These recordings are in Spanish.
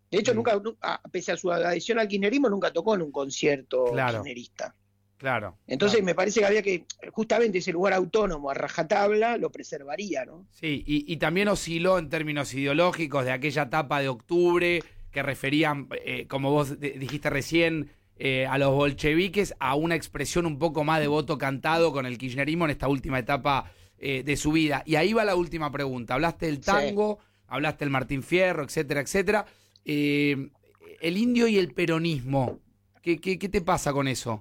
De hecho, pese a su adhesión al kirchnerismo, nunca tocó en un concierto kirchnerista. Claro. Entonces me parece que había que, justamente ese lugar autónomo a rajatabla, lo preservaría, ¿no? Sí, y también osciló en términos ideológicos de aquella etapa de octubre que referían, como vos dijiste recién, a los bolcheviques, a una expresión un poco más de voto cantado con el kirchnerismo en esta última etapa de su vida. Y ahí va la última pregunta. Hablaste del tango, hablaste del Martín Fierro, etcétera, etcétera. El indio y el peronismo, ¿qué te pasa con eso?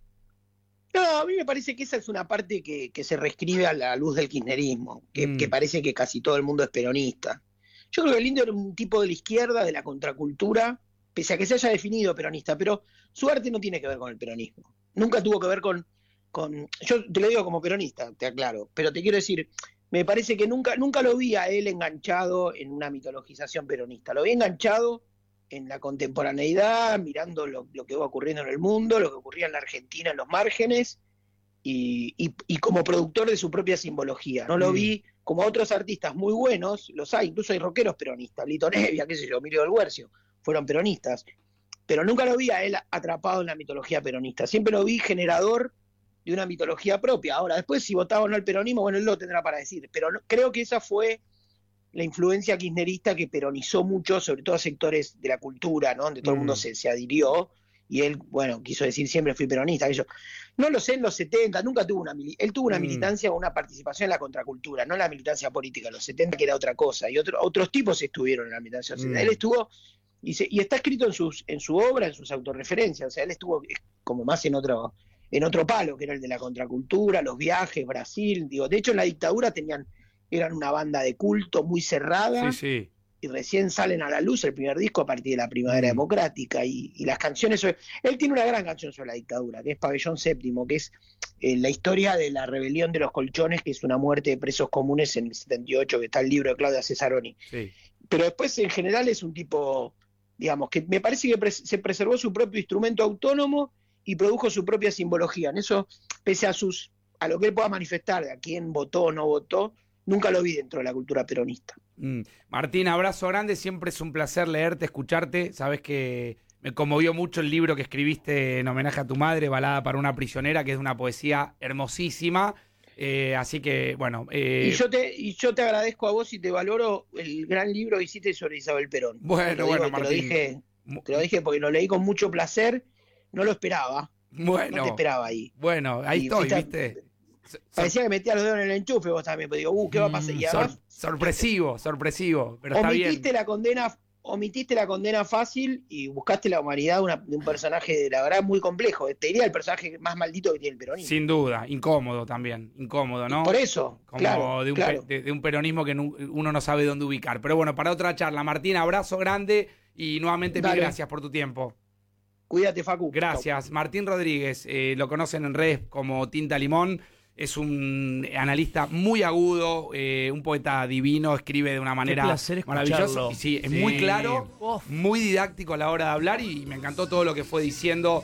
No, a mí me parece que esa es una parte que se reescribe a la luz del kirchnerismo, que parece que casi todo el mundo es peronista. Yo creo que el indio era un tipo de la izquierda, de la contracultura, pese a que se haya definido peronista, pero su arte no tiene que ver con el peronismo. Nunca tuvo que ver con yo te lo digo como peronista, te aclaro, pero te quiero decir, me parece que nunca lo vi a él enganchado en una mitologización peronista. Lo vi enganchado en la contemporaneidad, mirando lo que va ocurriendo en el mundo, lo que ocurría en la Argentina en los márgenes, y como productor de su propia simbología. No lo vi como otros artistas muy buenos, los hay, incluso hay rockeros peronistas, Lito Nevia, qué sé yo, Emilio del Guercio, fueron peronistas, pero nunca lo vi a él atrapado en la mitología peronista, siempre lo vi generador de una mitología propia. Ahora, después si votaba o no el peronismo, bueno, él lo tendrá para decir, pero creo que esa fue la influencia kirchnerista que peronizó mucho, sobre todo a sectores de la cultura, ¿no? Donde todo el mundo se adhirió, y él, bueno, quiso decir siempre fui peronista. No lo sé, en los 70, nunca tuvo él tuvo una militancia o una participación en la contracultura, no en la militancia política, en los 70 que era otra cosa, y otros tipos estuvieron en la militancia. Él estuvo, y está escrito en su obra, en sus autorreferencias, o sea, él estuvo como más en otro palo, que era el de la contracultura, los viajes, Brasil, de hecho en la dictadura eran una banda de culto muy cerrada, y recién salen a la luz el primer disco a partir de la Primavera Democrática, y las canciones él tiene una gran canción sobre la dictadura, que es Pabellón Séptimo, que es la historia de la rebelión de los colchones, que es una muerte de presos comunes en el 78, que está el libro de Claudia Cesaroni. Pero después en general es un tipo, digamos, que me parece que se preservó su propio instrumento autónomo y produjo su propia simbología. En eso, pese a lo que él pueda manifestar, de a quién votó o no votó, nunca lo vi dentro de la cultura peronista. Martín, abrazo grande, siempre es un placer leerte, escucharte. Sabes que me conmovió mucho el libro que escribiste en homenaje a tu madre, Balada para una prisionera, que es una poesía hermosísima. Así que, bueno. Y yo te agradezco a vos y te valoro el gran libro que hiciste sobre Isabel Perón. Bueno, Martín. Te lo dije porque lo leí con mucho placer, no lo esperaba. Bueno. No te esperaba ahí. Bueno, ahí estoy, ¿viste? Parecía que metía los dedos en el enchufe vos también, pero digo, ¿qué va a pasar? Y además, sorpresivo, pero está bien. Omitiste la condena fácil y buscaste la humanidad de un personaje, la verdad, muy complejo. Te diría el personaje más maldito que tiene el peronismo. Sin duda, incómodo también, ¿no? Y por eso, como claro. De un peronismo que uno no sabe dónde ubicar. Pero bueno, para otra charla. Martín, abrazo grande y nuevamente mil gracias por tu tiempo. Cuídate, Facu. Gracias. Chau. Martín Rodríguez, lo conocen en redes como Tinta Limón. Es un analista muy agudo, un poeta divino, escribe de una manera maravillosa. Sí, es muy claro, muy didáctico a la hora de hablar y me encantó todo lo que fue diciendo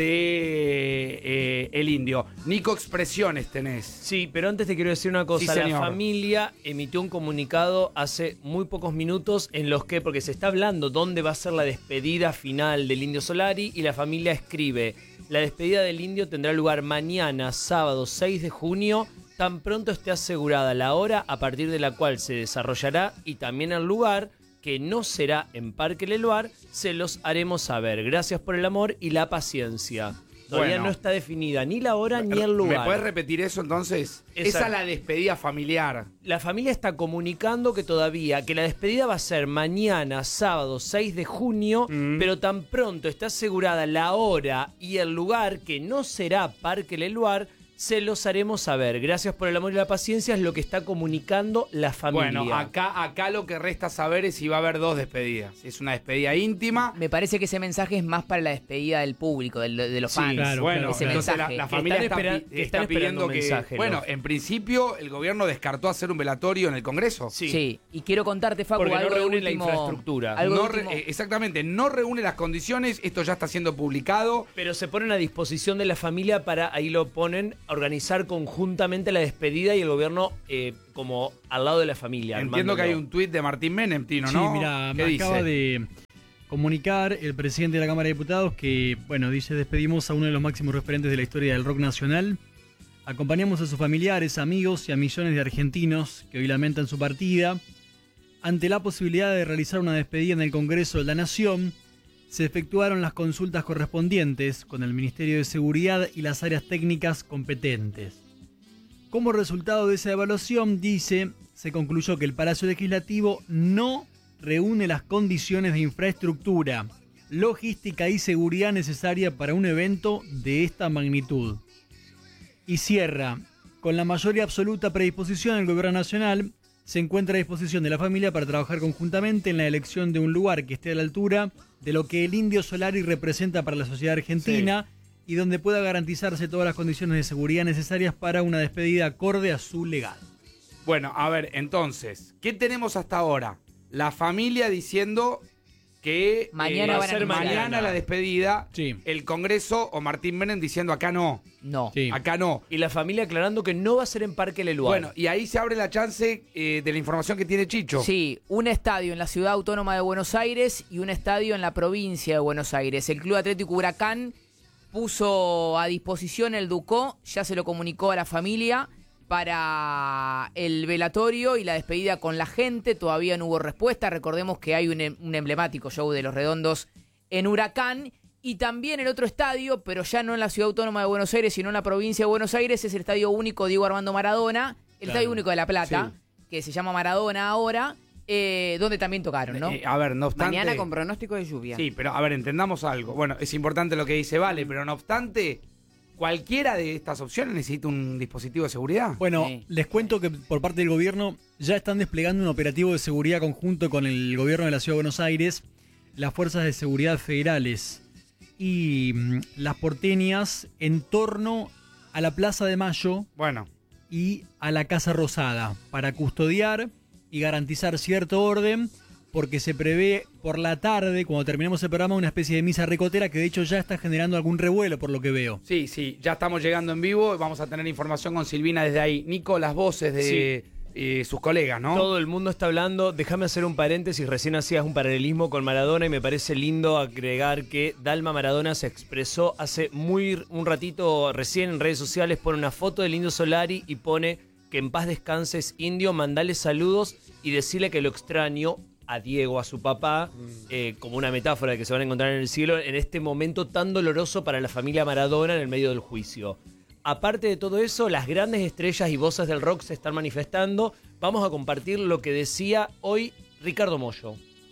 de el indio. Nico, expresiones tenés. Sí, pero antes te quiero decir una cosa. Sí, la familia emitió un comunicado hace muy pocos minutos en los que, porque se está hablando dónde va a ser la despedida final del Indio Solari, y la familia escribe: la despedida del indio tendrá lugar mañana, sábado 6 de junio, tan pronto esté asegurada la hora a partir de la cual se desarrollará y también el lugar, que no será en Parque Leloir, se los haremos saber. Gracias por el amor y la paciencia. Todavía no está definida ni la hora ni el lugar. ¿Me puedes repetir eso entonces? Esa es la despedida familiar. La familia está comunicando que la despedida va a ser mañana, sábado 6 de junio, pero tan pronto está asegurada la hora y el lugar, que no será Parque Leloir, se los haremos saber. Gracias por el amor y la paciencia, es lo que está comunicando la familia. Bueno, acá lo que resta saber es si va a haber dos despedidas. Si es una despedida íntima. Me parece que ese mensaje es más para la despedida del público, de los fans. Claro, bueno, ese entonces mensaje. la familia está pidiendo que... mensaje, bueno, en principio el gobierno descartó hacer un velatorio en el Congreso. Sí, y quiero contarte, Facu, porque algo no reúne la último, infraestructura. Exactamente, no reúne las condiciones, esto ya está siendo publicado. Pero se ponen a disposición de la familia para, ahí lo ponen, organizar conjuntamente la despedida y el gobierno como al lado de la familia. Entiendo que hay un tuit de Martín Menem, Tino, ¿no? Sí, mira, me acaba de comunicar el presidente de la Cámara de Diputados que, bueno, dice: despedimos a uno de los máximos referentes de la historia del rock nacional. Acompañamos a sus familiares, amigos y a millones de argentinos que hoy lamentan su partida. Ante la posibilidad de realizar una despedida en el Congreso de la Nación, se efectuaron las consultas correspondientes con el Ministerio de Seguridad y las áreas técnicas competentes. Como resultado de esa evaluación, dice, se concluyó que el Palacio Legislativo no reúne las condiciones de infraestructura, logística y seguridad necesaria para un evento de esta magnitud. Y cierra, con la mayoría absoluta predisposición del Gobierno Nacional, se encuentra a disposición de la familia para trabajar conjuntamente en la elección de un lugar que esté a la altura de lo que el Indio Solari representa para la sociedad argentina y donde pueda garantizarse todas las condiciones de seguridad necesarias para una despedida acorde a su legado. Bueno, a ver, entonces, ¿qué tenemos hasta ahora? La familia diciendo que Mañana va a ser mañana la despedida. Sí. El Congreso o Martín Menem diciendo acá no. No. Sí. Acá no. Y la familia aclarando que no va a ser en Parque Leluar. Bueno, y ahí se abre la chance de la información que tiene Chicho. Sí, un estadio en la Ciudad Autónoma de Buenos Aires y un estadio en la provincia de Buenos Aires. El Club Atlético Huracán puso a disposición el Ducó, ya se lo comunicó a la familia para el velatorio y la despedida con la gente. Todavía no hubo respuesta. Recordemos que hay un emblemático show de Los Redondos en Huracán. Y también el otro estadio, pero ya no en la Ciudad Autónoma de Buenos Aires, sino en la provincia de Buenos Aires, es el Estadio Único Diego Armando Maradona, el Estadio Único de La Plata, que se llama Maradona ahora, donde también tocaron, ¿no? A ver, no obstante... Mañana con pronóstico de lluvia. Sí, pero a ver, entendamos algo. Bueno, es importante lo que dice Vale, pero no obstante, ¿cualquiera de estas opciones necesita un dispositivo de seguridad? Bueno, Sí. les cuento que por parte del gobierno ya están desplegando un operativo de seguridad conjunto con el gobierno de la Ciudad de Buenos Aires, las fuerzas de seguridad federales y las porteñas en torno a la Plaza de Mayo Bueno, y a la Casa Rosada para custodiar y garantizar cierto orden, porque se prevé por la tarde, cuando terminemos el programa, una especie de misa ricotera que de hecho ya está generando algún revuelo por lo que veo. sí, ya estamos llegando en vivo y vamos a tener información con Silvina desde ahí. Nico, las voces de sus colegas, ¿no? Todo el mundo está hablando. Déjame hacer un paréntesis. Recién hacías un paralelismo con Maradona y me parece lindo agregar que Dalma Maradona se expresó hace un ratito recién en redes sociales. Pone una foto del Indio Solari y pone que en paz descanses, Indio, mandale saludos y decirle que lo extraño a Diego, a su papá, como una metáfora de que se van a encontrar en el cielo en este momento tan doloroso para la familia Maradona en el medio del juicio. Aparte de todo eso, las grandes estrellas y voces del rock se están manifestando. Vamos a compartir lo que decía hoy Ricardo Mollo.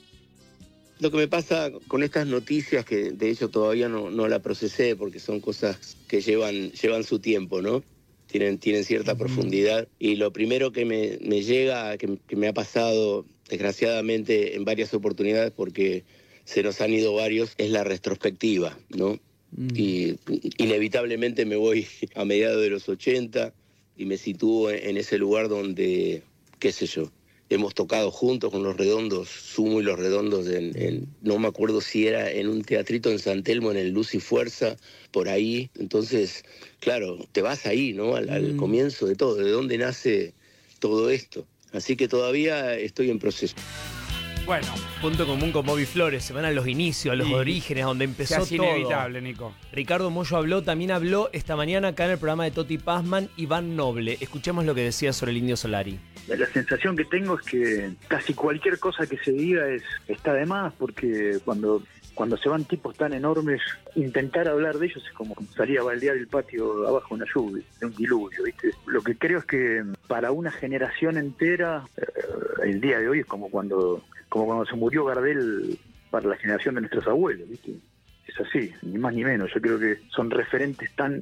Lo que me pasa con estas noticias, que de hecho todavía no la procesé porque son cosas que llevan su tiempo, ¿no? Tienen cierta profundidad. Y lo primero que me llega, que me ha pasado desgraciadamente en varias oportunidades porque se nos han ido varios, es la retrospectiva, ¿no? Y inevitablemente me voy a mediados de los 80 y me sitúo en ese lugar donde, qué sé yo, hemos tocado juntos con Los Redondos, Sumo y Los Redondos, no me acuerdo si era en un teatrito en San Telmo, en el Luz y Fuerza, por ahí. Entonces, claro, te vas ahí, ¿no? Al comienzo de todo, de dónde nace todo esto. Así que todavía estoy en proceso. Bueno, Punto común con Bobby Flores, se van a los inicios, a los orígenes, a donde se empezó hace todo. inevitable, Nico. Ricardo Mollo también habló esta mañana acá en el programa de Toti Pazman, Iván Noble. Escuchemos lo que decía sobre el Indio Solari. La sensación que tengo es que casi cualquier cosa que se diga está de más, porque cuando se van tipos tan enormes, intentar hablar de ellos es como salir a baldear el patio abajo de una lluvia, de un diluvio, ¿viste? Lo que creo es que para una generación entera, el día de hoy es como cuando se murió Gardel para la generación de nuestros abuelos, ¿viste? Es así, ni más ni menos. Yo creo que son referentes tan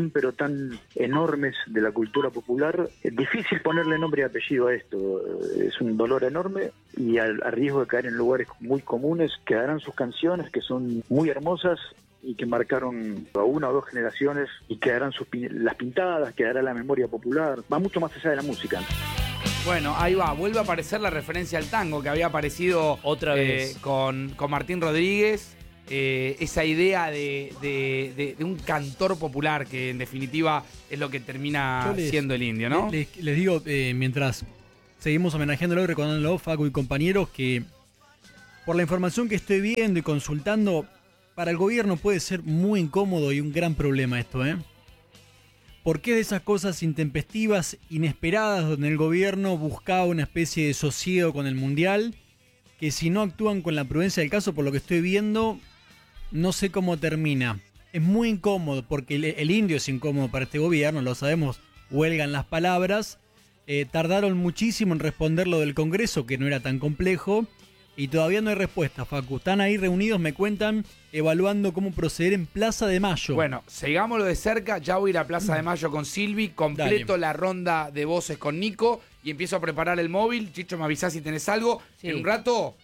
enormes de la cultura popular. Es difícil ponerle nombre y apellido a esto. Es un dolor enorme y a riesgo de caer en lugares muy comunes, quedarán sus canciones que son muy hermosas y que marcaron a una o dos generaciones, y quedarán las pintadas, quedará la memoria popular. Va mucho más allá de la música. Bueno, ahí va, vuelve a aparecer la referencia al tango que había aparecido Otra vez. con Martín Rodríguez. Esa idea de un cantor popular que en definitiva es lo que termina siendo el Indio, ¿no? Les digo, mientras seguimos homenajeándolo y recordándolo, Facu y compañeros, que por la información que estoy viendo y consultando, para el gobierno puede ser muy incómodo y un gran problema esto, ¿eh? Porque es de esas cosas intempestivas, inesperadas, donde el gobierno buscaba una especie de sosiego con el Mundial, que si no actúan con la prudencia del caso, por lo que estoy viendo, no sé cómo termina. Es muy incómodo, porque el indio es incómodo para este gobierno, lo sabemos, huelgan las palabras. Tardaron muchísimo en responder lo del Congreso, que no era tan complejo, y todavía no hay respuesta, Facu. Están ahí reunidos, me cuentan, evaluando cómo proceder en Plaza de Mayo. Bueno, sigámoslo de cerca. Ya voy a ir a Plaza de Mayo con Silvi. Completo Dale. la ronda de voces con Nico y empiezo a preparar el móvil. Chicho, me avisás si tenés algo. Sí. En un rato,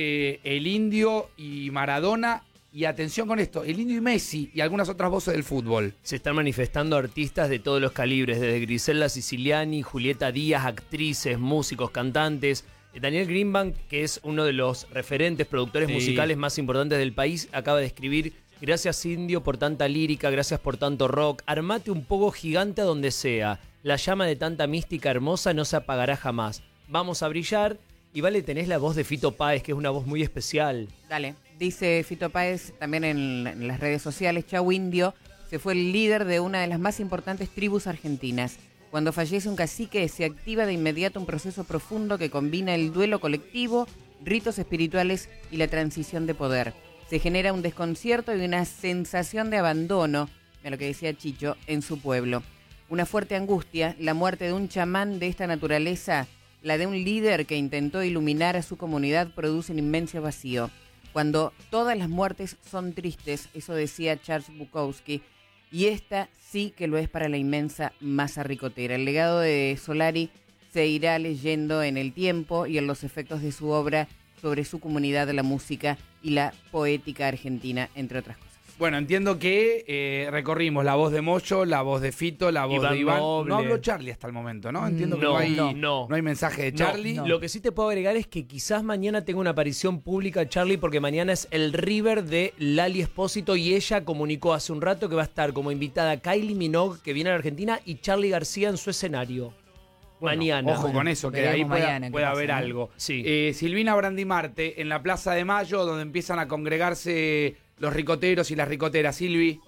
el Indio y Maradona. Y atención con esto, el Indio y Messi y algunas otras voces del fútbol. Se están manifestando artistas de todos los calibres, desde Griselda Siciliani, Julieta Díaz, actrices, músicos, cantantes. Daniel Greenbank, que es uno de los referentes, productores musicales más importantes del país, acaba de escribir: gracias Indio por tanta lírica, gracias por tanto rock, armate un poco gigante a donde sea, la llama de tanta mística hermosa no se apagará jamás, vamos a brillar. Y vale, tenés la voz de Fito Páez, que es una voz muy especial. Dale, dice Fito Páez también en las redes sociales: Chau Indio se fue el líder de una de las más importantes tribus argentinas. Cuando fallece un cacique se activa de inmediato un proceso profundo que combina el duelo colectivo, ritos espirituales y la transición de poder. Se genera un desconcierto y una sensación de abandono, de lo que decía Chicho, en su pueblo. Una fuerte angustia, la muerte de un chamán de esta naturaleza, la de un líder que intentó iluminar a su comunidad, produce un inmenso vacío. Cuando todas las muertes son tristes, eso decía Charles Bukowski, y esta sí que lo es para la inmensa masa ricotera. El legado de Solari se irá leyendo en el tiempo y en los efectos de su obra sobre su comunidad, la música y la poética argentina, entre otras cosas. Bueno, entiendo que recorrimos la voz de Moyo, la voz de Fito, la voz de Iván. Noble. No habló Charlie hasta el momento, ¿no? Entiendo que no hay mensaje de Charlie. No. Lo que sí te puedo agregar es que quizás mañana tenga una aparición pública Charlie, porque mañana es el River de Lali Espósito y ella comunicó hace un rato que va a estar como invitada Kylie Minogue, que viene a la Argentina, y Charlie García en su escenario. Bueno, mañana. Ojo con eso, que ahí puede haber algo. Sí. Silvina Brandimarte, en la Plaza de Mayo, donde empiezan a congregarse los ricoteros y las ricoteras. Silvi.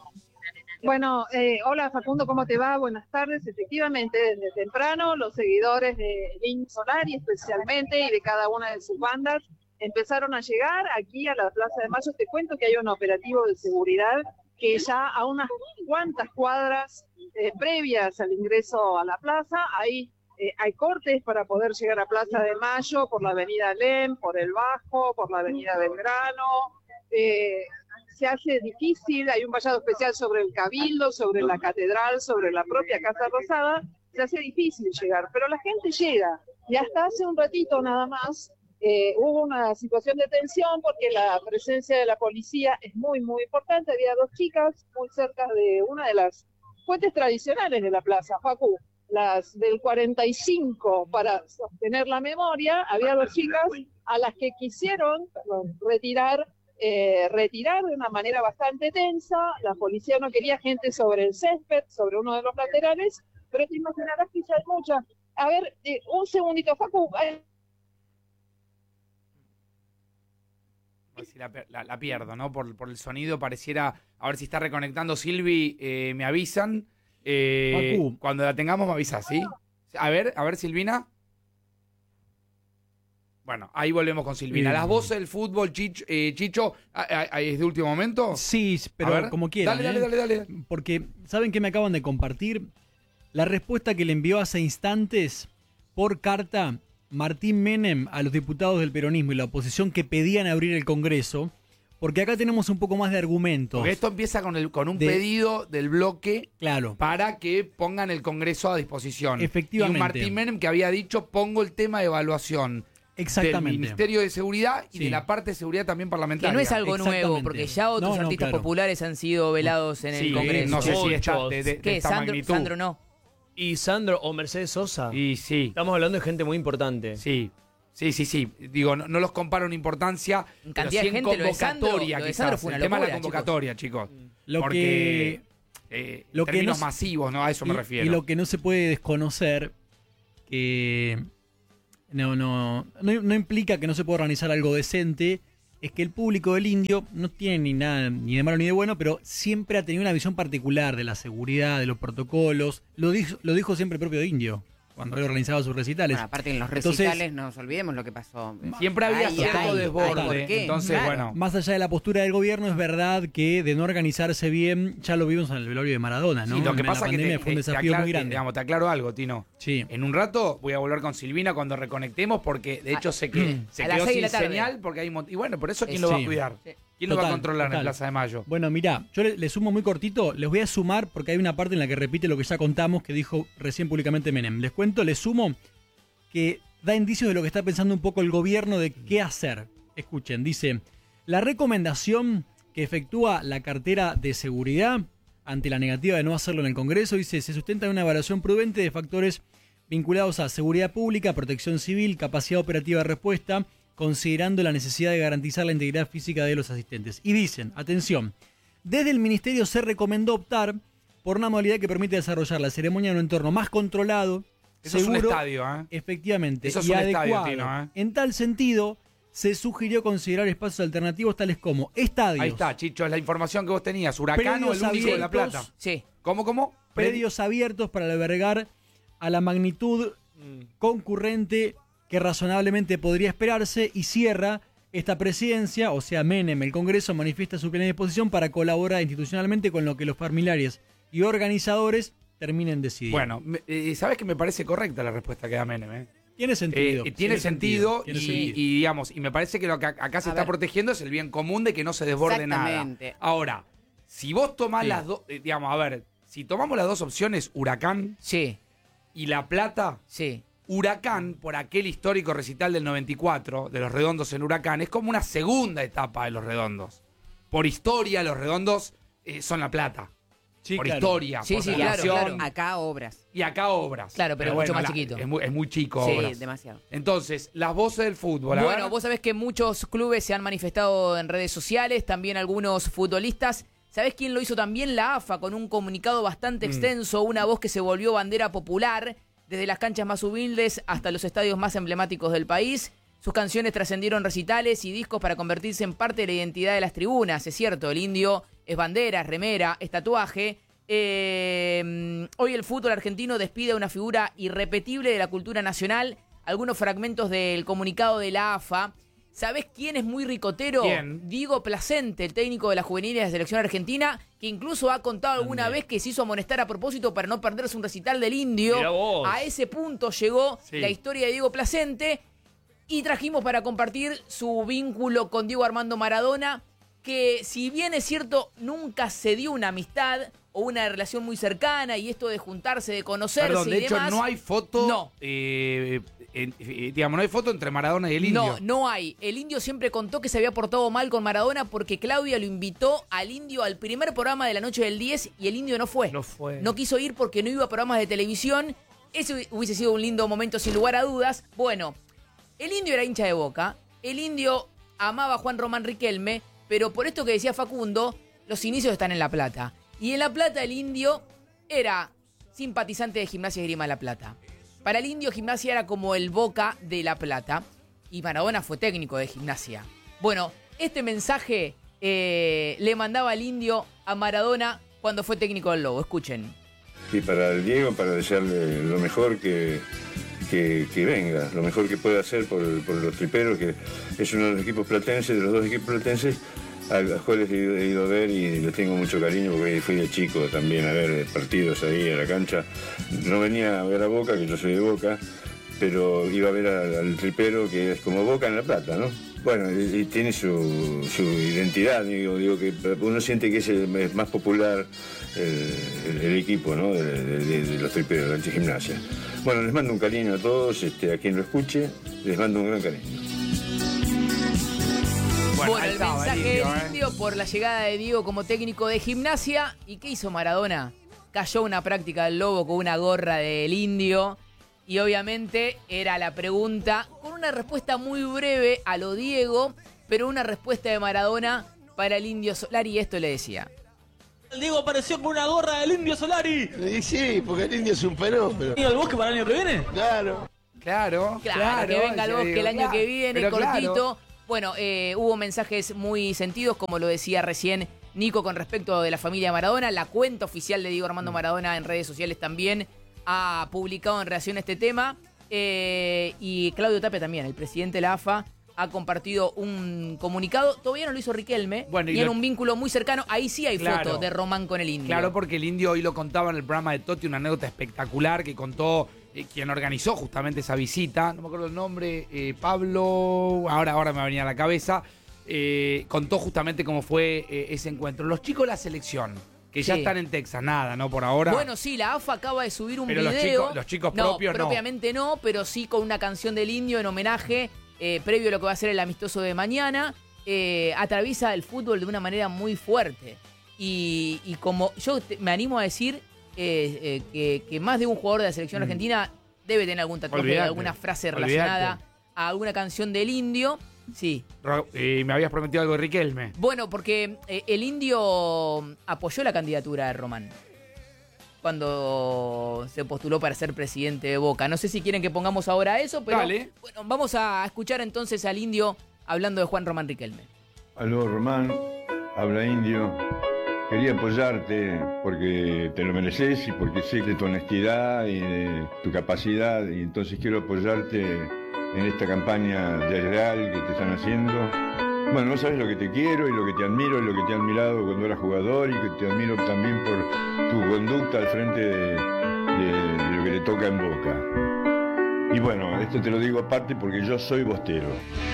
Bueno, hola Facundo, ¿cómo te va? Buenas tardes. Efectivamente, desde temprano, los seguidores de Indio Solari especialmente y de cada una de sus bandas empezaron a llegar aquí a la Plaza de Mayo. Te cuento que hay un operativo de seguridad que ya a unas cuantas cuadras previas al ingreso a la plaza, hay cortes para poder llegar a Plaza de Mayo por la avenida Alem, por el Bajo, por la avenida Belgrano. Se hace difícil, hay un vallado especial sobre el Cabildo, sobre la Catedral, sobre la propia Casa Rosada, se hace difícil llegar, pero la gente llega, y hasta hace un ratito nada más hubo una situación de tensión porque la presencia de la policía es muy, muy importante. Había dos chicas muy cerca de una de las fuentes tradicionales de la plaza, Facu, las del 45, para sostener la memoria. Había dos chicas a las que quisieron retirar de una manera bastante tensa. La policía no quería gente sobre el césped, sobre uno de los laterales, pero te imaginarás que ya hay muchas. A ver, un segundito, Facu. Si la pierdo, ¿no? Por el sonido pareciera, a ver si está reconectando Silvi, me avisan. Cuando la tengamos me avisas, ¿sí? A ver, Silvina. Bueno, ahí volvemos con Silvina. Las voces del fútbol, Chicho, ¿es de último momento? Sí, pero como quieran. Dale. Porque, ¿saben qué me acaban de compartir? La respuesta que le envió hace instantes por carta Martín Menem a los diputados del peronismo y la oposición que pedían abrir el Congreso, porque acá tenemos un poco más de argumentos. Porque esto empieza con un pedido del bloque, claro, para que pongan el Congreso a disposición. Efectivamente. Y un Martín Menem que había dicho: pongo el tema de evaluación del Ministerio de Seguridad y de la parte de seguridad también parlamentaria. Que no es algo nuevo, porque ya otros artistas populares han sido velados en el Congreso. No sé si está de esta magnitud. Sandro no. Y Sandro o Mercedes Sosa. Y sí. Estamos hablando de gente muy importante. Sí. Digo, no los comparo en importancia, en cantidad de gente. Convocatoria, lo de Sandro fue una el tema de la locura, convocatoria, chicos. Porque términos masivos, ¿no? A eso me refiero. Y lo que no se puede desconocer, que no implica que no se pueda organizar algo decente, es que el público del Indio no tiene ni nada, ni de malo ni de bueno, pero siempre ha tenido una visión particular de la seguridad, de los protocolos. Lo dijo siempre el propio Indio cuando él organizaba sus recitales. Bueno, aparte en los recitales no nos olvidemos lo que pasó. Siempre había cierto desborde. Entonces, claro. bueno. Más allá de la postura del gobierno, es verdad que de no organizarse bien, ya lo vimos en el velorio de Maradona, ¿no? Sí, lo que En pasa la es que pandemia fue un desafío muy grande. Te aclaro algo, Tino. Sí. En un rato voy a volver con Silvina cuando reconectemos, porque de hecho se quedó a las 6 de sin la tarde. señal, porque hay y bueno, por eso ¿quién lo va a cuidar? ¿Quién lo va a controlar en Plaza de Mayo? Bueno, mirá, yo le sumo muy cortito, les voy a sumar porque hay una parte en la que repite lo que ya contamos, que dijo recién públicamente Menem. Les cuento, les sumo que da indicios de lo que está pensando un poco el gobierno de qué hacer. Escuchen, dice, la recomendación que efectúa la cartera de seguridad ante la negativa de no hacerlo en el Congreso, dice, se sustenta en una evaluación prudente de factores vinculados a seguridad pública, protección civil, capacidad operativa de respuesta, considerando la necesidad de garantizar la integridad física de los asistentes. Y dicen, atención, desde el Ministerio se recomendó optar por una modalidad que permite desarrollar la ceremonia en un entorno más controlado, eso seguro, es un estadio, efectivamente, eso es y un adecuado. estadio, Tino, En tal sentido, se sugirió considerar espacios alternativos tales como estadios. Ahí está, Chicho, es la información que vos tenías. Huracán o el único de La Plata. Sí. ¿Cómo? Predios abiertos para albergar a la magnitud concurrente que razonablemente podría esperarse, y cierra esta presidencia, o sea, Menem, el Congreso manifiesta su plena disposición para colaborar institucionalmente con lo que los familiares y organizadores terminen decidiendo. Bueno, ¿sabes que me parece correcta la respuesta que da Menem? Tiene sentido. Tiene sentido. Y digamos, y me parece que lo que acá se está protegiendo es el bien común de que no se desborde nada. Ahora, si vos tomás las dos, digamos, a ver, si tomamos las dos opciones, Huracán y La Plata, Huracán, por aquel histórico recital del 94, de Los Redondos en Huracán, es como una segunda etapa de Los Redondos. Por historia, Los Redondos son La Plata. Sí, por claro. historia, por claro. relación. Acá obras. Y acá obras. Claro, pero mucho más chiquito. Es muy chico Sí, obras. demasiado. Entonces, las voces del fútbol. Bueno, vos sabés que muchos clubes se han manifestado en redes sociales, también algunos futbolistas. ¿Sabés quién lo hizo también? La AFA, con un comunicado bastante extenso, una voz que se volvió bandera popular, desde las canchas más humildes hasta los estadios más emblemáticos del país. Sus canciones trascendieron recitales y discos para convertirse en parte de la identidad de las tribunas. Es cierto, el Indio es bandera, es remera, es tatuaje. Hoy el fútbol argentino despide a una figura irrepetible de la cultura nacional. Algunos fragmentos del comunicado de la AFA. ¿Sabés quién es muy ricotero? ¿Quién? Diego Placente, el técnico de la juvenil de la selección argentina, que incluso ha contado alguna vez que se hizo amonestar a propósito para no perderse un recital del Indio. Mirá vos. A ese punto llegó la historia de Diego Placente. Y trajimos para compartir su vínculo con Diego Armando Maradona, que si bien es cierto, nunca se dio una amistad o una relación muy cercana, y esto de juntarse, de conocerse. Perdón, de y hecho, demás, no hay foto. No. Digamos, no hay foto entre Maradona y el Indio. No hay. El Indio siempre contó que se había portado mal con Maradona porque Claudia lo invitó al Indio al primer programa de la noche del 10 y el Indio no fue. No quiso ir porque no iba a programas de televisión. Ese hubiese sido un lindo momento, sin lugar a dudas. Bueno, el Indio era hincha de Boca. El Indio amaba a Juan Román Riquelme, pero por esto que decía Facundo, los inicios están en La Plata. Y en La Plata el Indio era simpatizante de Gimnasia y Esgrima de La Plata. Para el Indio, Gimnasia era como el Boca de La Plata. Y Maradona fue técnico de Gimnasia. Bueno, este mensaje le mandaba el Indio a Maradona cuando fue técnico del Lobo. Escuchen. Y para el Diego, para desearle lo mejor que venga, lo mejor que pueda hacer por los triperos, que es uno de los equipos platenses, de los dos equipos platenses, a los cuales he ido a ver y les tengo mucho cariño porque fui de chico también a ver partidos ahí en la cancha. No venía a ver a Boca, que yo soy de Boca, pero iba a ver al tripero, que es como Boca en La Plata, ¿no? Bueno, y tiene su identidad, digo que uno siente que es más popular el equipo, ¿no? de los triperos, de la Gimnasia. Bueno, les mando un cariño a todos, a quien lo escuche, les mando un gran cariño. Bueno, el mensaje del Indio por la llegada de Diego como técnico de Gimnasia. ¿Y qué hizo Maradona? Cayó una práctica del Lobo con una gorra del Indio. Y obviamente era la pregunta con una respuesta muy breve a lo Diego, pero una respuesta de Maradona para el Indio Solari, y esto le decía. El Diego apareció con una gorra del Indio Solari. Sí, porque el Indio es un fenómeno. ¿Y al Bosque para el año que viene? Claro. Claro, que venga el Bosque el año que viene, cortito. Claro. Bueno, hubo mensajes muy sentidos, como lo decía recién Nico, con respecto de la familia Maradona. La cuenta oficial de Diego Armando Maradona en redes sociales también ha publicado en relación a este tema. Y Claudio Tapia también, el presidente de la AFA, ha compartido un comunicado. Todavía no lo hizo Riquelme. Bueno, y en un vínculo muy cercano. Ahí sí hay Claro. foto de Román con el Indio. Claro, porque el Indio hoy lo contaba en el programa de Totti, una anécdota espectacular que contó quien organizó justamente esa visita. No me acuerdo el nombre, Pablo, ahora me venía a la cabeza. Contó justamente cómo fue ese encuentro. Los chicos de la selección, que ya Sí. están en Texas, nada, ¿no? Por ahora. Bueno, sí, la AFA acaba de subir un Pero video. los chicos propios no. Propiamente no, pero sí con una canción del Indio en homenaje, previo a lo que va a ser el amistoso de mañana. Atraviesa el fútbol de una manera muy fuerte. Y como yo me animo a decir que más de un jugador de la selección argentina debe tener algún tatuaje, Olvídate, alguna frase relacionada olvídate. a alguna canción del Indio. Sí. Y me habías prometido algo de Riquelme. Bueno, porque el Indio apoyó la candidatura de Román cuando se postuló para ser presidente de Boca. No sé si quieren que pongamos ahora eso, pero Dale. bueno, vamos a escuchar entonces al Indio hablando de Juan Román Riquelme. Aló, Román, habla Indio. Quería apoyarte porque te lo mereces y porque sé de tu honestidad y de tu capacidad, y entonces quiero apoyarte en esta campaña de Real que te están haciendo. Bueno, no sabes lo que te quiero y lo que te admiro y lo que te he admirado cuando eras jugador, y que te admiro también por tu conducta al frente de lo que te toca en Boca. Y bueno, esto te lo digo aparte porque yo soy bostero.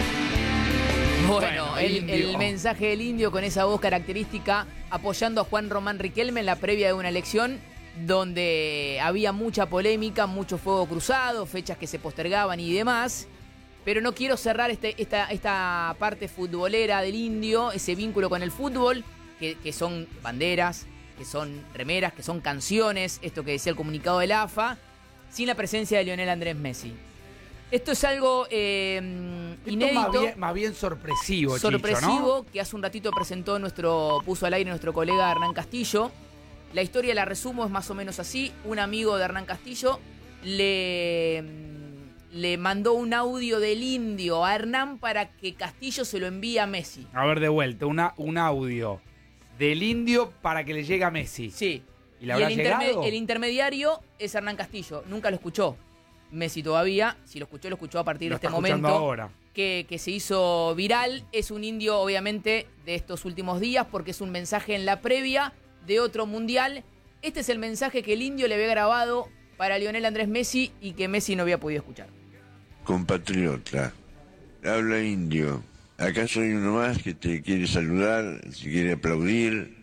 Bueno, el mensaje del Indio con esa voz característica apoyando a Juan Román Riquelme en la previa de una elección donde había mucha polémica, mucho fuego cruzado, fechas que se postergaban y demás. Pero no quiero cerrar esta parte futbolera del Indio, ese vínculo con el fútbol, que son banderas, que son remeras, que son canciones, esto que decía el comunicado del AFA, sin la presencia de Lionel Andrés Messi. Esto es algo inédito. Más bien sorpresivo, Sorpresivo, Chicho, ¿no? que hace un ratito puso al aire nuestro colega Hernán Castillo. La historia, la resumo, es más o menos así. Un amigo de Hernán Castillo le mandó un audio del Indio a Hernán para que Castillo se lo envíe a Messi. A ver, de vuelta, un audio del Indio para que le llegue a Messi. Sí. ¿Y le habrá llegado? El intermediario es Hernán Castillo. Nunca lo escuchó Messi todavía. Si lo escuchó a partir de este momento. Ahora. Que se hizo viral. Es un Indio, obviamente, de estos últimos días, porque es un mensaje en la previa de otro mundial. Este es el mensaje que el Indio le había grabado para Lionel Andrés Messi y que Messi no había podido escuchar. Compatriota, habla Indio. Acá soy uno más que te quiere saludar, te quiere aplaudir.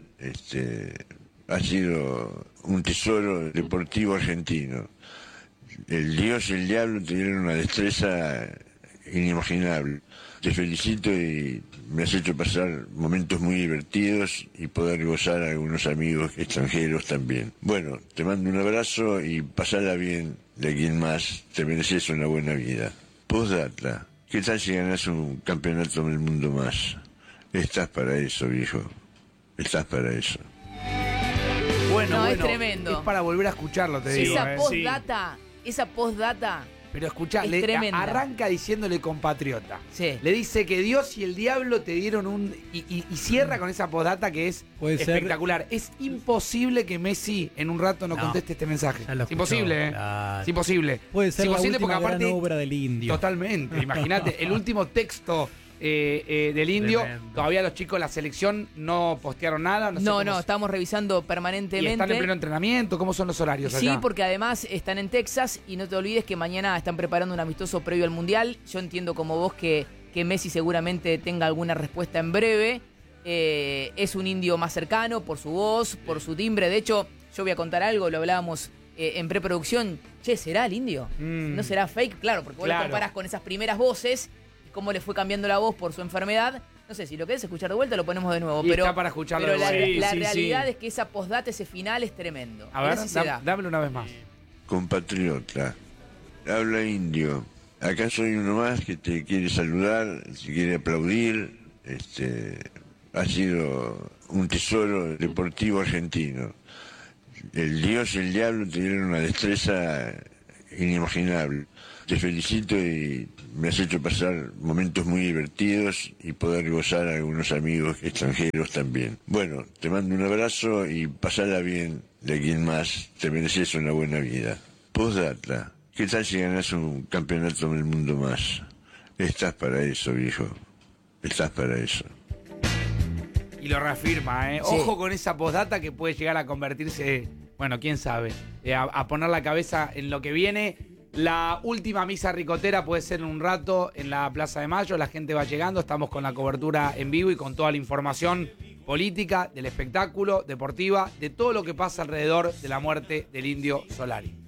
Ha sido un tesoro deportivo argentino. El Dios y el diablo te dieron una destreza inimaginable. Te felicito y me has hecho pasar momentos muy divertidos y poder gozar a algunos amigos extranjeros también. Bueno, te mando un abrazo y pasala bien de aquí en más. Te mereces una buena vida. Postdata, ¿qué tal si ganas un campeonato del mundo más? Estás para eso, viejo. Estás para eso. No, es tremendo. Es para volver a escucharlo, te digo. Esa postdata. Pero escuchá, es tremenda. Arranca diciéndole compatriota. Sí. Le dice que Dios y el diablo te dieron un... Y cierra con esa postdata que es espectacular. Es imposible que Messi en un rato no conteste este mensaje. Es imposible, ¿eh? Claro. Es imposible. Puede ser es imposible la última porque aparte, gran obra del Indio. Totalmente. Imagínate, el último texto del Indio, Tremendo. todavía los chicos de la selección no postearon nada. No, estamos revisando permanentemente. ¿Y están en pleno entrenamiento? ¿Cómo son los horarios Sí, allá? porque además están en Texas y no te olvides que mañana están preparando un amistoso previo al Mundial. Yo entiendo como vos que Messi seguramente tenga alguna respuesta en breve. Es un Indio más cercano por su voz, por su timbre. De hecho, yo voy a contar algo, lo hablábamos en preproducción. Che, ¿será el Indio? ¿No será fake? Claro, porque vos lo comparás con esas primeras voces y cómo le fue cambiando la voz por su enfermedad. No sé, si lo querés escuchar de vuelta lo ponemos de nuevo. Pero está para escucharlo pero de vuelta. la realidad es que esa postdata, ese final es tremendo. A ver, dámelo una vez más. Compatriota, habla Indio. Acá soy uno más que te quiere saludar, te quiere aplaudir. Ha sido un tesoro deportivo argentino. El Dios y el diablo te dieron una destreza inimaginable. Te felicito y me has hecho pasar momentos muy divertidos y poder gozar a algunos amigos extranjeros también. Bueno, te mando un abrazo y pasala bien de aquí en más. Te mereces una buena vida. Postdata, ¿qué tal si ganas un campeonato del mundo más? Estás para eso, viejo. Estás para eso. Y lo reafirma, ¿eh? Sí. Ojo con esa postdata que puede llegar a convertirse, bueno, quién sabe, a poner la cabeza en lo que viene. La última misa ricotera puede ser en un rato en la Plaza de Mayo. La gente va llegando, estamos con la cobertura en vivo y con toda la información política, del espectáculo, deportiva, de todo lo que pasa alrededor de la muerte del Indio Solari.